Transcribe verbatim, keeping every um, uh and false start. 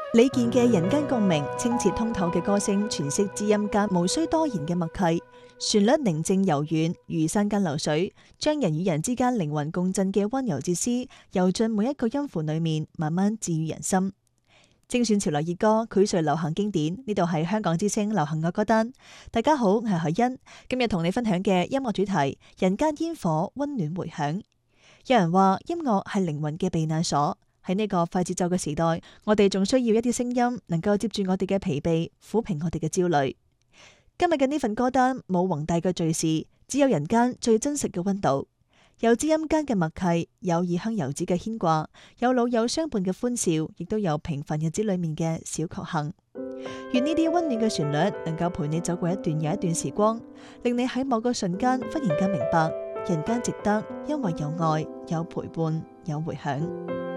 李健嘅人間共鳴，清澈通透嘅歌聲，詮釋知音間無需多言嘅默契，旋律寧靜柔軟，如山間流水，將人與人之間靈魂共振嘅溫柔哲思，游進每一個音符裏面，慢慢治愈人心。精選潮流熱歌，膾萃流行經典，呢度係香港之聲流行樂歌單。大家好，我係海欣，今日同你分享嘅音樂主題：人間煙火，溫暖回響。有人話音樂係靈魂嘅避難所。喺呢個快節奏嘅時代，我哋仲需要一啲聲音，能夠接住我哋嘅疲憊，撫平我哋嘅焦慮。今日嘅呢份歌單冇宏大嘅敘事，只有人間最真實嘅溫度，有知音間嘅默契，有異鄉遊子嘅牽掛，有老友相伴嘅歡笑，亦都有平凡日子裏面嘅小確幸。願呢啲溫暖嘅旋律能夠陪你走過一段又一段時光，令你喺某個瞬間忽然間明白，人間值得，因為有愛，有陪伴，有回響。